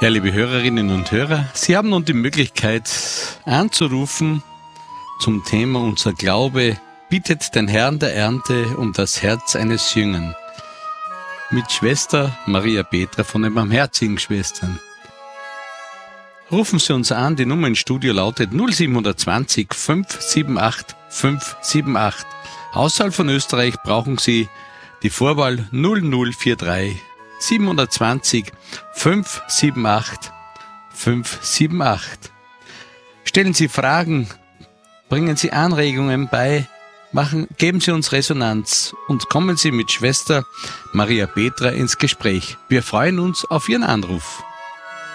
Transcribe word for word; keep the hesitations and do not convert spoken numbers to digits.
Ja, liebe Hörerinnen und Hörer, Sie haben nun die Möglichkeit anzurufen zum Thema Unser Glaube bittet den Herrn der Ernte um das Herz eines Jüngern mit Schwester Maria Petra von den Barmherzigen Schwestern. Rufen Sie uns an, die Nummer im Studio lautet null sieben zwei null fünf sieben acht fünf sieben acht. Außerhalb von Österreich brauchen Sie die Vorwahl null null vier drei sieben zwei null fünf sieben acht fünf sieben acht. Stellen Sie Fragen, bringen Sie Anregungen bei, machen, geben Sie uns Resonanz und kommen Sie mit Schwester Maria Petra ins Gespräch. Wir freuen uns auf Ihren Anruf.